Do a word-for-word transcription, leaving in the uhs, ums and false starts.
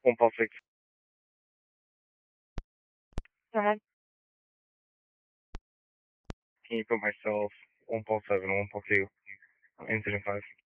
one pulse six. Go ahead. Can you put myself, one pulse seven, one pulse two, incident five?